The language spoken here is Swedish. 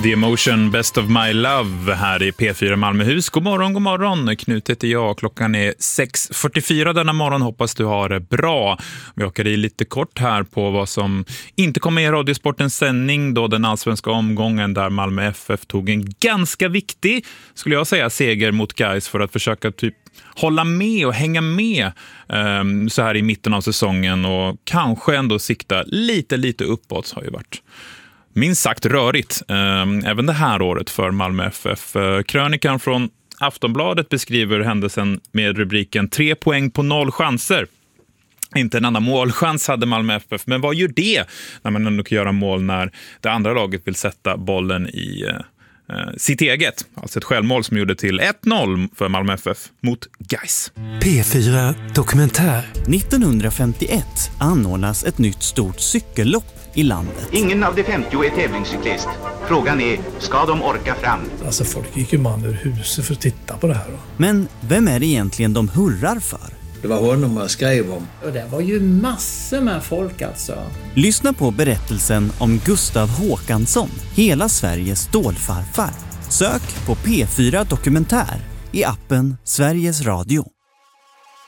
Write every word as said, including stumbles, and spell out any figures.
The Emotion, Best of My Love här i P fyra Malmöhus. God morgon, god morgon. Knut heter jag. Klockan är sex fyrtiofyra denna morgon. Hoppas du har det bra. Vi åker i lite kort här på vad som inte kommer i Radiosportens sändning då den allsvenska omgången där Malmö F F tog en ganska viktig, skulle jag säga, seger mot Gais för att försöka typ hålla med och hänga med um, så här i mitten av säsongen och kanske ändå sikta lite, lite uppåt har ju varit minst sagt rörigt, även det här året för Malmö F F. Krönikan från Aftonbladet beskriver händelsen med rubriken tre poäng på noll chanser. Inte en annan målchans hade Malmö F F, men vad gör det när man ändå kan göra mål när det andra laget vill sätta bollen i eh, sitt eget? Alltså ett självmål som gjorde till ett noll för Malmö F F mot Gais. P fyra Dokumentär. nittonhundrafemtioett anordnas ett nytt stort cykellopp i landet. Ingen av de femtio är tävlingscyklist. Frågan är, ska de orka fram? Alltså folk gick ju man ur huset för att titta på det här då. Men vem är det egentligen de hurrar för? Det var honom man skrev om. Och det var ju massor med folk alltså. Lyssna på berättelsen om Gustav Håkansson, hela Sveriges stålfarfar. Sök på P fyra Dokumentär i appen Sveriges Radio.